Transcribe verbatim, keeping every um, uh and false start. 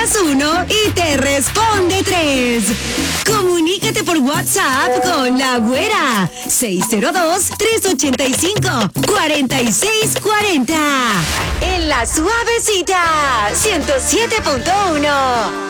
preguntas uno y te responde tres. Comunícate por WhatsApp con La Güera. seis cero dos, tres ocho cinco, cuatro seis cuatro cero. En La Suavecita, ciento siete punto uno.